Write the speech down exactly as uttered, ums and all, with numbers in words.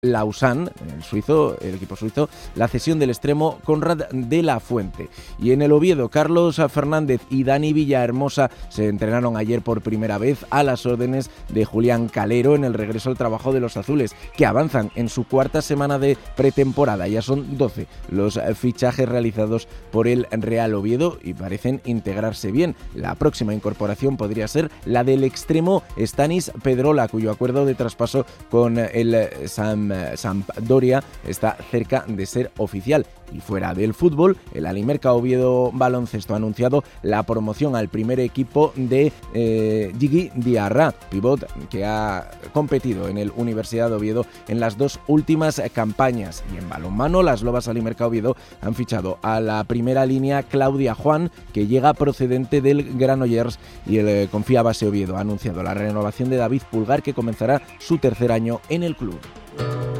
Lausanne, el suizo, el equipo suizo, la cesión del extremo Conrad de la Fuente. Y en el Oviedo, Carlos Fernández y Dani Villahermosa se entrenaron ayer por primera vez a las órdenes de Julián Calero en el regreso al trabajo de los azules, que avanzan en su cuarta semana de pretemporada. Ya son doce los fichajes realizados por el Real Oviedo y parecen integrarse bien. La próxima incorporación podría ser la del extremo Stanis Pedrola, cuyo acuerdo de traspaso con el Sam Sampdoria está cerca de ser oficial. Y fuera del fútbol, el Alimerca Oviedo Baloncesto ha anunciado la promoción al primer equipo de eh, Gigi Diarra, pivot que ha competido en el Universidad de Oviedo en las dos últimas campañas. Y en balonmano, las Lobas Alimerca Oviedo han fichado a la primera línea Claudia Juan, que llega procedente del Granollers, y el eh, Confía Base Oviedo ha anunciado la renovación de David Pulgar, que comenzará su tercer año en el club.